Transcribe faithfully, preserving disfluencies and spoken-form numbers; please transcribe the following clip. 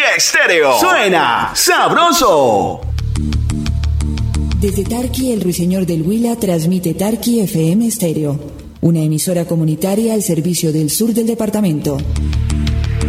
Estéreo. Suena sabroso. Desde Tarqui, el Ruiseñor del Huila transmite Tarqui F M Estéreo, una emisora comunitaria al servicio del sur del departamento.